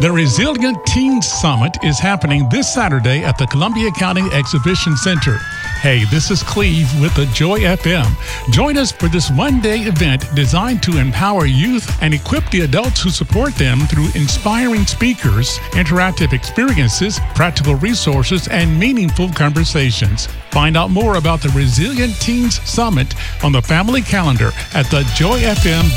The Resilient Teens Summit is happening this Saturday at the Columbia County Exhibition Center. Hey, this is Cleve with the Joy FM. Join us for this one-day event designed to empower youth and equip the adults who support them through inspiring speakers, interactive experiences, practical resources, and meaningful conversations. Find out more about the Resilient Teens Summit on the family calendar at thejoyfm.org.